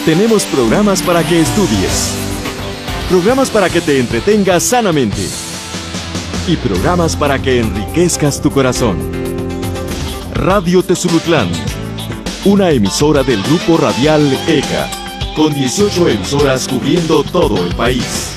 Tenemos programas para que estudies, programas para que te entretengas sanamente y programas para que enriquezcas tu corazón. Radio Tezulutlán, una emisora del Grupo Radial ECA, con 18 emisoras cubriendo todo el país.